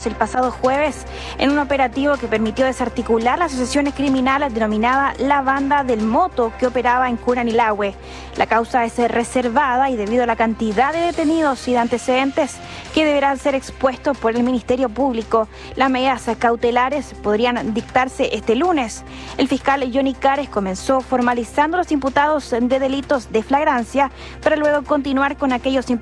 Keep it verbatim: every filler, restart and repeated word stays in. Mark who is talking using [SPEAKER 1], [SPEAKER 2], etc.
[SPEAKER 1] el pasado jueves en un operativo que permitió desarticular las asociaciones criminales denominada La Banda del Moto, que operaba en Curanilahue. La causa es reservada y debido a la cantidad de detenidos y de antecedentes que deberán ser expuestos por el Ministerio Público, las medidas cautelares podrían dictarse este lunes. El fiscal Johnny Cares comenzó formalizando los imputados de delitos de flagrancia para luego continuar con aquellos imputados